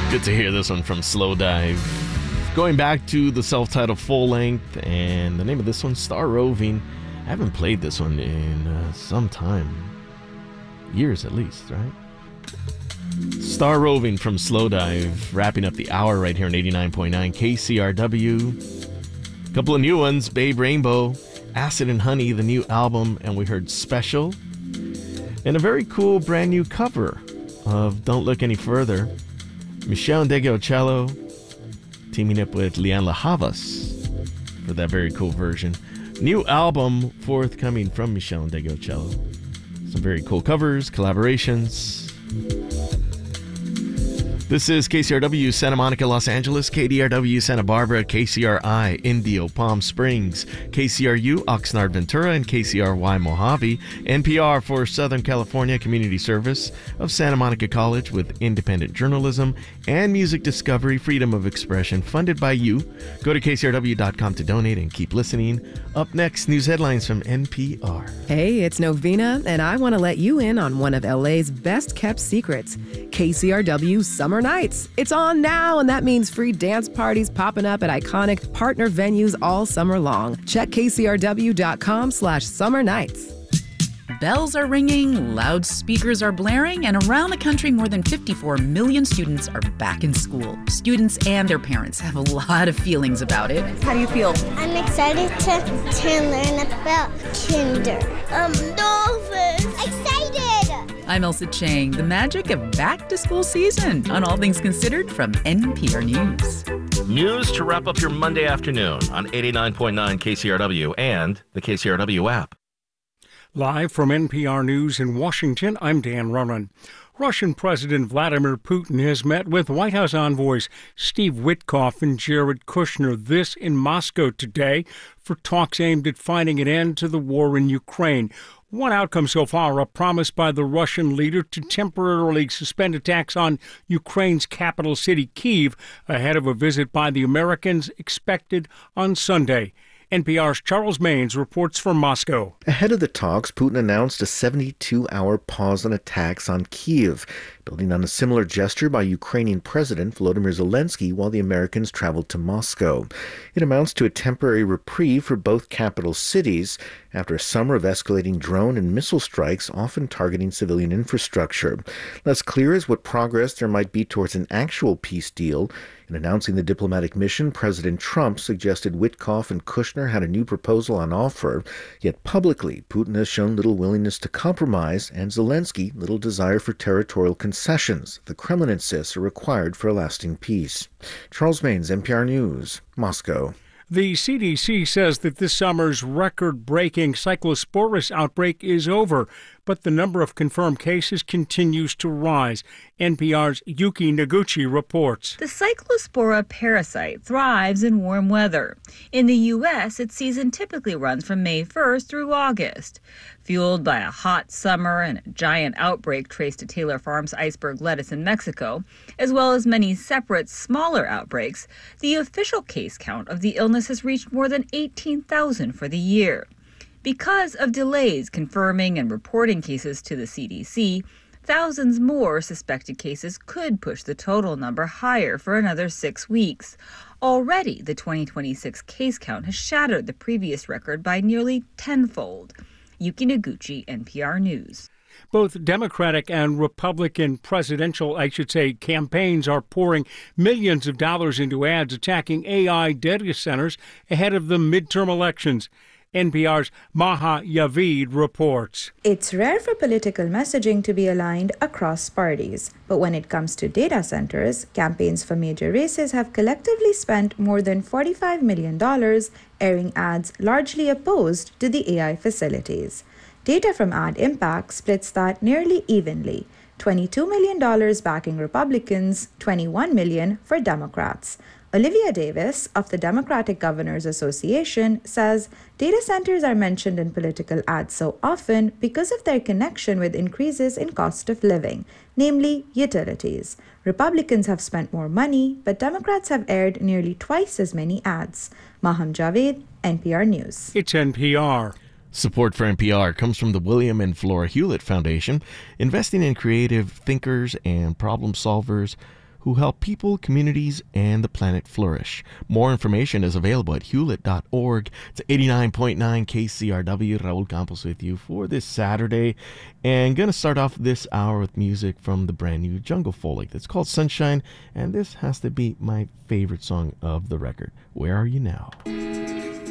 Good to hear this one from Slow Dive. Going back to the self-titled full length, and the name of this one, Star Roving. I haven't played this one in some time. Years at least, right? Star Roving from Slow Dive, wrapping up the hour right here on 89.9 KCRW. A couple of new ones, Babe Rainbow, Acid and Honey, the new album, and we heard Special. And a very cool brand new cover of Don't Look Any Further. Michelle Ndegeocello teaming up with Lian La Havas for that very cool version. New album forthcoming from Michelle Ndegeocello. Some very cool covers, collaborations. This is KCRW Santa Monica, Los Angeles, KDRW Santa Barbara, KCRI Indio, Palm Springs, KCRU Oxnard, Ventura, and KCRY Mojave, NPR for Southern California Community Service of Santa Monica College with independent journalism and music discovery, freedom of expression, funded by you. Go to KCRW.com to donate and keep listening. Up next, news headlines from NPR. Hey, it's Novena, and I want to let you in on one of LA's best-kept secrets, KCRW Summer Nights. It's on now, and that means free dance parties popping up at iconic partner venues all summer long. Check kcrw.com/summer nights. Bells are ringing, loudspeakers are blaring, and around the country, more than 54 million students are back in school. Students and their parents have a lot of feelings about it. How do you feel? I'm excited to learn about kinder. Dolphins. Excited! I'm Elsa Chang. The magic of back-to-school season on All Things Considered from NPR News. News to wrap up your Monday afternoon on 89.9 KCRW and the KCRW app. Live from NPR News in Washington, I'm Dan Ronan. Russian President Vladimir Putin has met with White House envoys Steve Witkoff and Jared Kushner, this in Moscow today, for talks aimed at finding an end to the war in Ukraine. One outcome so far, a promise by the Russian leader to temporarily suspend attacks on Ukraine's capital city, Kyiv, ahead of a visit by the Americans expected on Sunday. NPR's Charles Maynes reports from Moscow. Ahead of the talks, Putin announced a 72-hour pause on attacks on Kyiv, building on a similar gesture by Ukrainian President Volodymyr Zelensky while the Americans traveled to Moscow. It amounts to a temporary reprieve for both capital cities after a summer of escalating drone and missile strikes, often targeting civilian infrastructure. Less clear is what progress there might be towards an actual peace deal. In announcing the diplomatic mission, President Trump suggested Witkoff and Kushner had a new proposal on offer. Yet publicly, Putin has shown little willingness to compromise and Zelensky little desire for territorial concessions the Kremlin insists are required for a lasting peace. Charles Maynes, NPR News, Moscow. The CDC says that this summer's record-breaking Cyclosporus outbreak is over, but the number of confirmed cases continues to rise. NPR's Yuki Noguchi reports. The Cyclospora parasite thrives in warm weather. In the U.S., its season typically runs from May 1st through August. Fueled by a hot summer and a giant outbreak traced to Taylor Farms iceberg lettuce in Mexico, as well as many separate, smaller outbreaks, the official case count of the illness has reached more than 18,000 for the year. Because of delays confirming and reporting cases to the CDC, thousands more suspected cases could push the total number higher for another 6 weeks. Already, the 2026 case count has shattered the previous record by nearly tenfold. Yuki Noguchi, NPR News. Both Democratic and Republican presidential, campaigns are pouring millions of dollars into ads attacking AI data centers ahead of the midterm elections. NPR's Maha Yavid reports. It's rare for political messaging to be aligned across parties, but when it comes to data centers, campaigns for major races have collectively spent more than $45 million airing ads largely opposed to the AI facilities. Data from Ad Impact splits that nearly evenly, $22 million backing Republicans, $21 million for Democrats. Olivia Davis of the Democratic Governors Association says data centers are mentioned in political ads so often because of their connection with increases in cost of living, namely utilities. Republicans have spent more money, but Democrats have aired nearly twice as many ads. Maham Javed, NPR News. It's NPR. Support for NPR comes from the William and Flora Hewlett Foundation, investing in creative thinkers and problem solvers who who help people, communities, and the planet flourish. More information is available at hewlett.org. It's 89.9 KCRW. Raul Campos with you for this Saturday. And going to start off this hour with music from the brand new Jungle Frolic that's called Sunshine. And this has to be my favorite song of the record. Where Are You Now?